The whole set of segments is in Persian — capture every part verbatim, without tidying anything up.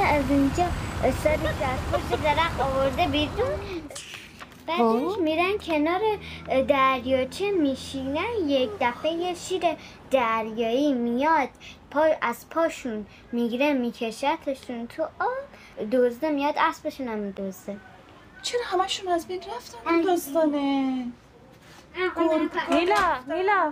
از اینجا سرش از پشت درخت آورده بیرون. بعدش میرن کنار دریاچه میشینن. یک دفعه یه شیر دریایی میاد پا از پاشون میگیره میکشتشون تو آب. دزده میاد اسبشون هم میدزده. چرا همشون از بین رفتن این داستانه؟ میلا میلا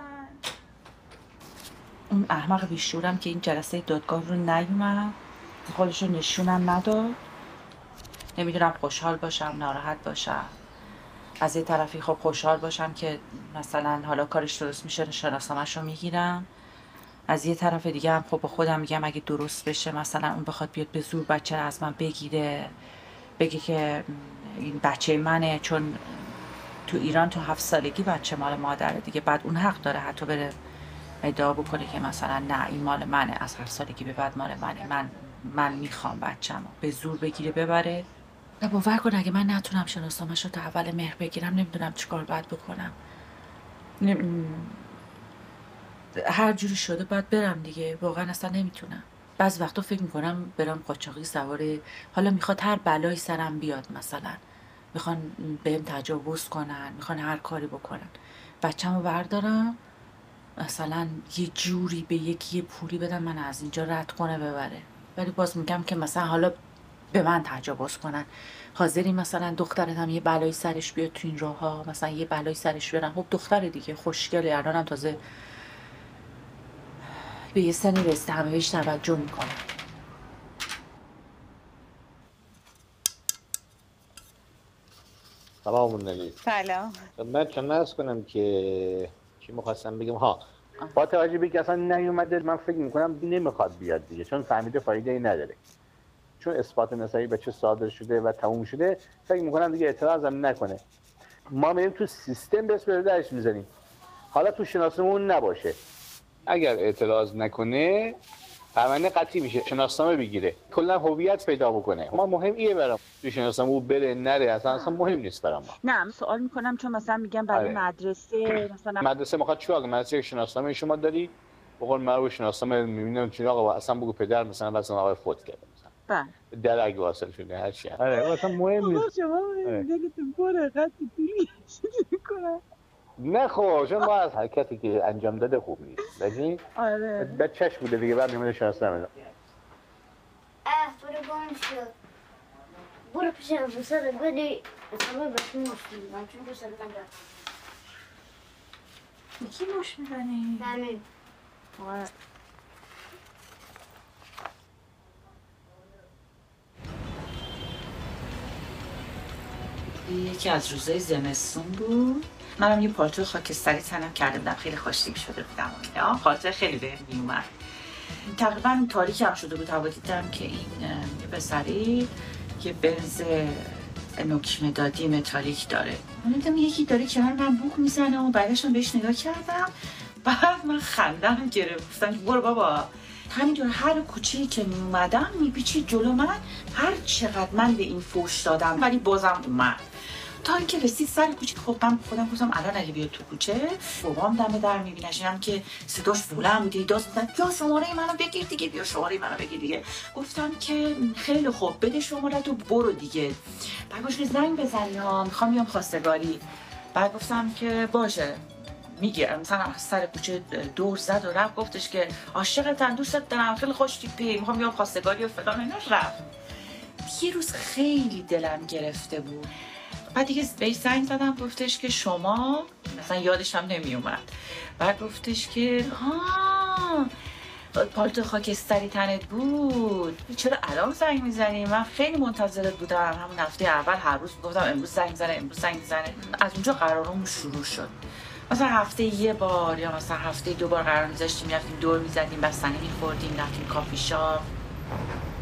اون احمق بیشورم که این جلسه دادگاه رو نیومد، خودش رو نشونم نداد. نمیدونم خوشحال باشم ناراحت باشم. از یه طرفی خب خوشحال باشم که مثلا حالا کارش درست میشه شناسنامه‌ش رو میگیرم، از یه طرف دیگه هم خب با خودم میگم اگه درست بشه مثلا اون بخواد بیاد به زور بچه رو از من بگیره، بگه که این بچه منه، چون تو ایران تو هفت سالگی بچه مال مادره دیگه، بعد اون حق داره حتی بره ادعا بکنه که مثلا نه این مال منه، از هفت سالگی به بعد مال منه، من من میخوام بچه‌مو به زور بگیره ببره. و باور کن اگه من نتونم شناسنامه‌ش رو تا اول مهر بگیرم نمیدونم چیکار باید بکنم. هر جوری شده باید برم دیگه، واقعا اصلا نمیتونم. بعضی وقتا فکر میکنم برم قاچاقی سوار، حالا میخواد هر بلایی سرم بیاد، مثلا میخوان بهم تجاوز کنن، میخوان هر کاری بکنن، بچه‌مو بردارم مثلا یه جوری به یکی پولی بدم من از اینجا رد کنه ببره. ولی باز میگم که مثلا حالا به من تجاوز کنن، حاضری مثلا دخترت هم یه بلایی سرش بیاد تو این راه ها، مثلا یه بلایی سرش بیارن، خب دختر دیگه خوشگله، الانم تازه به یه سنی رسته همه بهش توجه میکنن. سلام النبی. سلام. من چون نرس کنم که چی میخواستم بگم، ها با توجه به که اصلا نیومده من فکر میکنم نمیخواد بیاد دیگه، چون فهمیده فایده ای نداره، چون اثبات نسایی بچه صادر شده و تموم شده، فکر میکنم دیگه اعتراض هم نکنه. ما میریم تو سیستم بس بر درش میزنیم، حالا تو شناسنامه نباشه، اگر اعتراض نکنه پرونده قطعی میشه، شناسنامه بگیره، کلا هویت پیدا بکنه. ما مهم ایه برام تو شناسنامه او بره نره، اصلا اصلا مهم نیست برام. نه سوال میکنم چون مثلا میگم برای آره. مدرسه مثلا مدرسه میخواد چیکار کنه؟ مدرسه شناسنامه شما داری، بقول معروف شناسنامه میبینم چون آقا اصلا بگو پدر مثلا مثلا آقا فوت کرده مثلا، بله در اگه واصل شده هر چی. آره اصلا مهم نیست. شما میگه تو پر خط پیلی میکنه. نه خب چون ما از حرکتی که انجام داده خوب نیست ببین. آره بچه‌ش بوده دیگه، بعد میمونه شناسنامه. اه برو گم شد. برو پیش افسر بگی اصلا بهتون مشکل من چون بسر من دارم. کی مش میزنی؟ همین. یکی از روزای زمستون بود، منم یه پالتو خاکستری تنم کرده بودم، خیلی خوشتیپ شده بودم، آه پالتو خیلی بهم میومد، تقریبا تاریک هم شده بود هوا، دیدم که این یه پسری یه بنز نوک مدادی متالیک داره، من دیدم یکی داره کنار من بوق میزنه و بعدشم بهش نگاه کردم، بعد من خندم گرفت، گفتم برو بابا. همینطور هر کوچه‌ای که می اومدم میپیچید جلو من، هر چقدر من به این فوش دادم ولی بازم اومد، تا اینکه رسید سر کوچه. خب من خودم گفتم الان اگه بیاد تو کوچه بابام دم در میبینه، اینم که صداش بلند بوده، داد میزد یا شماره منو بگیر دیگه، بیا شماره منو بگیر دیگه. گفتم که خیلی خوب بده شماره تو برو دیگه. بعد گفتم زنگ بزنی ها میخوام بیام خواستگاری. بعد گفتم که باشه میگه، مثلا از سر کوچه دور زد و رفت، گفتش که عاشقتم دوستت دارم خیلی خوش تیپی میخوام بیام خواستگاری و فلان اینا. رفت. یه روز خیلی دلم گرفته بود، بعد دیگه بهش زنگ زدم، گفتش که شما مثلا یادش هم نمی اومد، بعد گفتش که ها پالتو خاکستری تنت بود، چرا الان زنگ میزنی؟ من خیلی منتظرت بودم، همون هفته اول هر روز گفتم امروز زنگ زنه امروز زنگ زنه. از اونجا قرارمون شروع شد، مثلا هفته یه بار یا مثلا هفته دو بار قرار میذاشتیم، میرفتیم دور میزدیم، بستنی میخوردیم، رفتیم کافی شاپ.